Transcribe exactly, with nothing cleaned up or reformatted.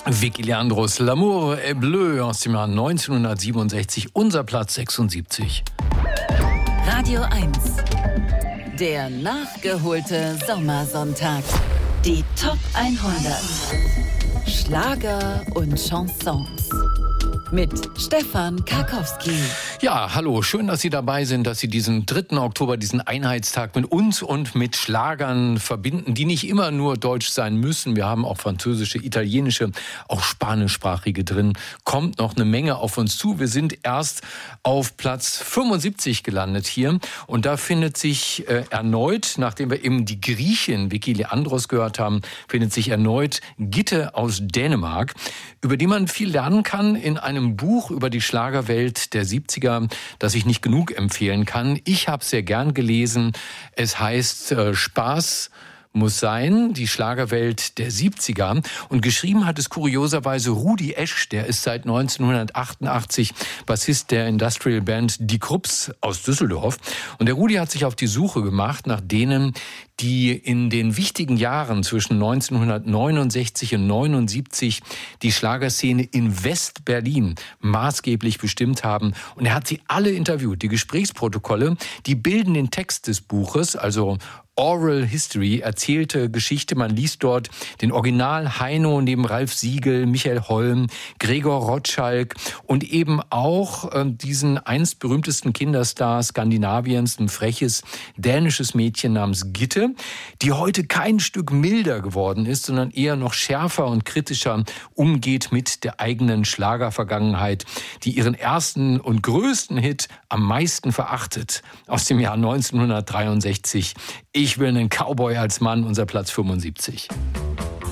Vicky Leandros, L'amour est bleu aus dem Jahr neunzehnhundertsiebenundsechzig, unser Platz sechsundsiebzig. Radio eins, der nachgeholte Sommersonntag. Die Top hundert. Schlager und Chansons. Mit Stefan Karkowski. Ja, hallo, schön, dass Sie dabei sind, dass Sie diesen dritten Oktober, diesen Einheitstag mit uns und mit Schlagern verbinden, die nicht immer nur deutsch sein müssen. Wir haben auch französische, italienische, auch spanischsprachige drin. Kommt noch eine Menge auf uns zu. Wir sind erst auf Platz fünfundsiebzig gelandet hier. Und da findet sich äh, erneut, nachdem wir eben die Griechin Vicky Leandros gehört haben, findet sich erneut Gitte aus Dänemark, über die man viel lernen kann in einem Buch über die Schlagerwelt der siebziger, das ich nicht genug empfehlen kann. Ich habe es sehr gern gelesen. Es heißt äh, Spaß muss sein, die Schlagerwelt der siebziger. Und geschrieben hat es kurioserweise Rudi Esch, der ist seit neunzehnhundertachtundachtzig Bassist der Industrial Band Die Krupps aus Düsseldorf. Und der Rudi hat sich auf die Suche gemacht nach denen, die in den wichtigen Jahren zwischen neunzehnhundertneunundsechzig und neunundsiebzig die Schlagerszene in West-Berlin maßgeblich bestimmt haben. Und er hat sie alle interviewt. Die Gesprächsprotokolle, die bilden den Text des Buches, also Oral History, erzählte Geschichte. Man liest dort den Original Heino neben Ralf Siegel, Michael Holm, Gregor Rotschalk und eben auch äh, diesen einst berühmtesten Kinderstar Skandinaviens, ein freches dänisches Mädchen namens Gitte, die heute kein Stück milder geworden ist, sondern eher noch schärfer und kritischer umgeht mit der eigenen Schlagervergangenheit, die ihren ersten und größten Hit am meisten verachtet. Aus dem Jahr neunzehnhundertdreiundsechzig. Ich will einen Cowboy als Mann, unser Platz fünfundsiebzig.